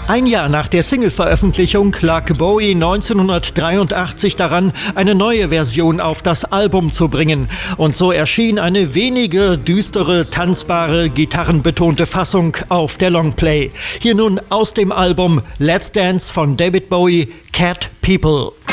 Ein Jahr nach der Single-Veröffentlichung lag Bowie 1983 daran, eine neue Version auf das Album zu bringen. Und so erschien eine weniger düstere, tanzbare, gitarrenbetonte Fassung auf der Longplay. Hier nun aus dem Album Let's Dance von David Bowie, Cat People.